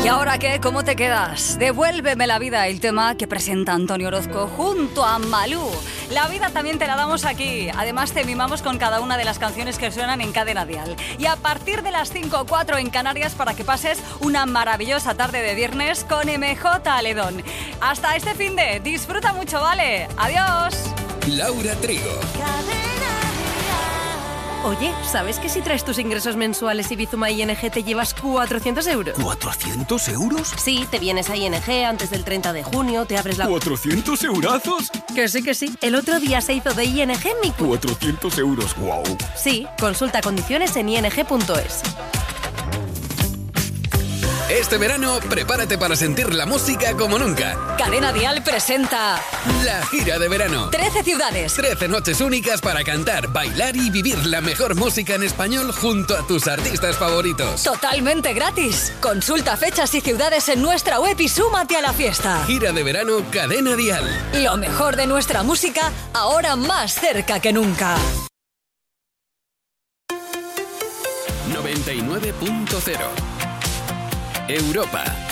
¿Y ahora qué? ¿Cómo te quedas? Devuélveme la vida, el tema que presenta Antonio Orozco junto a Malú. La vida también te la damos aquí. Además te mimamos con cada una de las canciones que suenan en Cadena Dial. Y a partir de las 5:04 en Canarias para que pases una maravillosa tarde de viernes con MJ Aledón. Hasta este finde. Disfruta mucho, ¿vale? Adiós. Laura Trigo. Oye, ¿sabes que si traes tus ingresos mensuales y Bizuma ING te llevas 400 euros? ¿400 euros? Sí, te vienes a ING antes del 30 de junio, te abres la... ¿400 eurazos? Que sí. El otro día se hizo de ING mi... 400 euros, wow. Sí, consulta condiciones en ing.es. Este verano, prepárate para sentir la música como nunca. Cadena Dial presenta La gira de verano. 13 ciudades. 13 noches únicas para cantar, bailar y vivir la mejor música en español junto a tus artistas favoritos. Totalmente gratis. Consulta fechas y ciudades en nuestra web y súmate a la fiesta. Gira de verano Cadena Dial. Lo mejor de nuestra música, ahora más cerca que nunca. 99.0 Europa.